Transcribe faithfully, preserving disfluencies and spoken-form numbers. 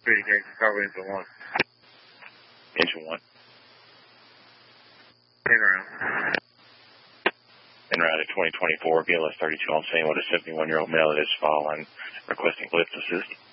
Pretty great. Recovery into one. Engine one. Turn around. En route at twenty twenty-four, B L S thirty-two on scene with a seventy-one-year-old male that is following, requesting lift assist.